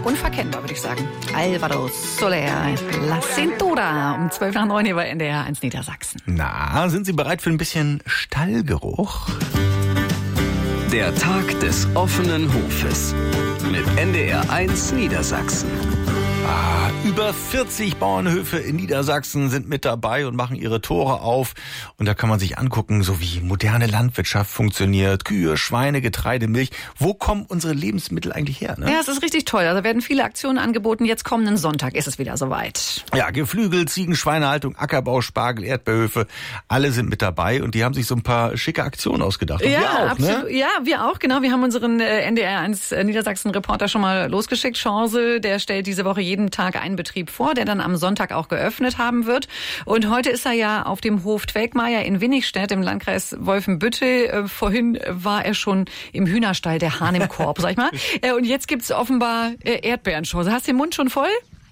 unverkennbar, würde ich sagen. Alvaro Soler, La Cintura, um 8:12 hier bei NDR 1 Niedersachsen. Na, sind Sie bereit für ein bisschen Stallgeruch? Der Tag des offenen Hofes mit NDR 1 Niedersachsen. Über 40 Bauernhöfe in Niedersachsen sind mit dabei und machen ihre Tore auf. Und da kann man sich angucken, so wie moderne Landwirtschaft funktioniert. Kühe, Schweine, Getreide, Milch. Wo kommen unsere Lebensmittel eigentlich her? Ne? Ja, es ist richtig toll. Also werden viele Aktionen angeboten. Jetzt kommenden Sonntag ist es wieder soweit. Ja, Geflügel, Ziegen, Schweinehaltung, Ackerbau, Spargel, Erdbeerhöfe. Alle sind mit dabei und die haben sich so ein paar schicke Aktionen ausgedacht. Und ja, wir auch, absolut. Ne? Ja, wir auch. Genau, wir haben unseren NDR 1 Niedersachsen-Reporter schon mal losgeschickt. Chance, der stellt diese Woche jeden Tag einen Betrieb vor, der dann am Sonntag auch geöffnet haben wird. Und heute ist er ja auf dem Hof Twelkmeier in Winnigstedt im Landkreis Wolfenbüttel. Vorhin war er schon im Hühnerstall, der Hahn im Korb, sag ich mal. Und jetzt gibt's offenbar Erdbeerenschorse. Hast du den Mund schon voll?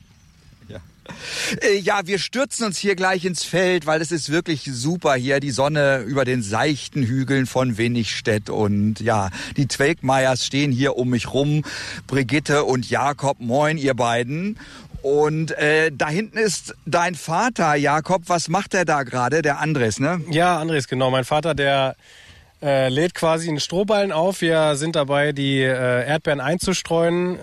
Ja, wir stürzen uns hier gleich ins Feld, weil es ist wirklich super hier. Die Sonne über den seichten Hügeln von Winnigstedt und ja, die Twelkmeiers stehen hier um mich rum. Brigitte und Jakob, moin ihr beiden. Und da hinten ist dein Vater, Jakob. Was macht der da gerade, der Andres, ne? Ja, Andres, genau. Mein Vater, der lädt quasi einen Strohballen auf. Wir sind dabei, die Erdbeeren einzustreuen,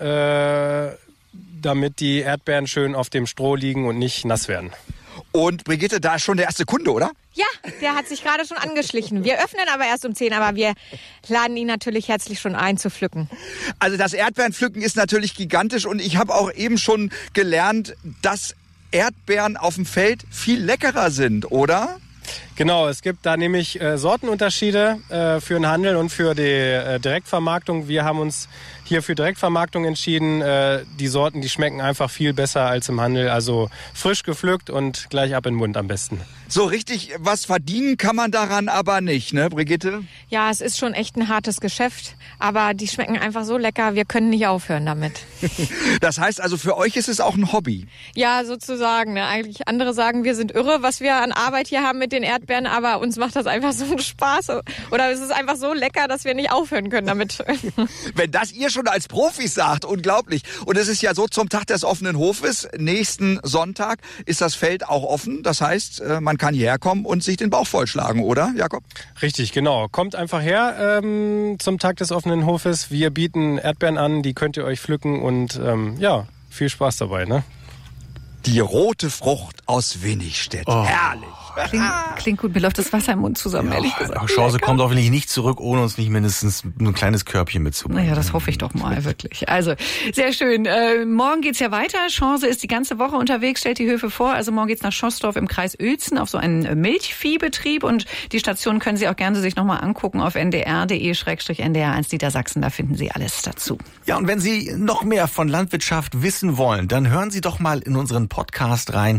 damit die Erdbeeren schön auf dem Stroh liegen und nicht nass werden. Und Brigitte, da ist schon der erste Kunde, oder? Ja, der hat sich gerade schon angeschlichen. Wir öffnen aber erst um 10, aber wir laden ihn natürlich herzlich schon ein zu pflücken. Also das Erdbeerenpflücken ist natürlich gigantisch und ich habe auch eben schon gelernt, dass Erdbeeren auf dem Feld viel leckerer sind, oder? Genau, es gibt da nämlich Sortenunterschiede für den Handel und für die Direktvermarktung. Wir haben uns hier für Direktvermarktung entschieden. Die Sorten, die schmecken einfach viel besser als im Handel. Also frisch gepflückt und gleich ab in den Mund am besten. So richtig was verdienen kann man daran aber nicht, ne, Brigitte? Ja, es ist schon echt ein hartes Geschäft, aber die schmecken einfach so lecker, wir können nicht aufhören damit. Das heißt also, für euch ist es auch ein Hobby? Ja, sozusagen. Ne? Eigentlich andere sagen, wir sind irre, was wir an Arbeit hier haben mit den Erdbeeren, aber uns macht das einfach so einen Spaß. Oder es ist einfach so lecker, dass wir nicht aufhören können damit. Wenn das ihr schon als Profis sagt, unglaublich. Und es ist ja so, zum Tag des offenen Hofes, nächsten Sonntag, ist das Feld auch offen. Das heißt, man kann hierher kommen und sich den Bauch vollschlagen, oder, Jakob? Richtig, genau. Kommt einfach her zum Tag des offenen Hofes. Wir bieten Erdbeeren an, die könnt ihr euch pflücken und ja, viel Spaß dabei, ne? Die rote Frucht aus Winnigstedt. Oh. Herrlich. Klingt gut, mir läuft das Wasser im Mund zusammen, ehrlich gesagt. Chance kommt hoffentlich nicht zurück, ohne uns nicht mindestens ein kleines Körbchen mitzubringen. Naja, das hoffe ich doch mal, wirklich. Also, sehr schön. Morgen geht's ja weiter. Chance ist die ganze Woche unterwegs, stellt die Höfe vor. Also morgen geht's nach Schoßdorf im Kreis Uelzen auf so einen Milchviehbetrieb. Und die Station können Sie auch gerne sich nochmal angucken auf ndr.de/NDR1 Niedersachsen. Da finden Sie alles dazu. Ja, und wenn Sie noch mehr von Landwirtschaft wissen wollen, dann hören Sie doch mal in unseren Podcast rein.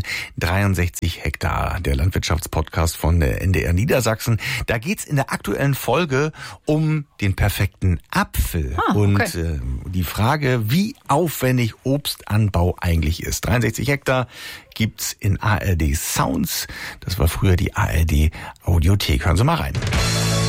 63 Hektar, der Landwirtschaftspodcast von der NDR Niedersachsen. Da geht's in der aktuellen Folge um den perfekten Apfel und die Frage, wie aufwendig Obstanbau eigentlich ist. 63 Hektar gibt's in ARD Sounds. Das war früher die ARD Audiothek. Hören Sie mal rein.